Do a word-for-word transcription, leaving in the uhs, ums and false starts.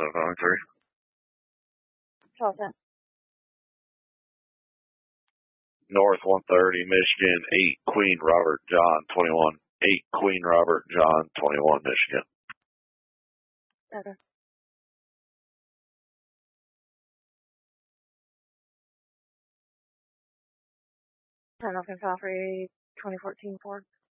seven nine three. twelve ten. North one thirty, Michigan, eight Queen Robert John twenty-one. eight Queen Robert John twenty-one, Michigan. Okay. Turn off and File twenty fourteen Ford.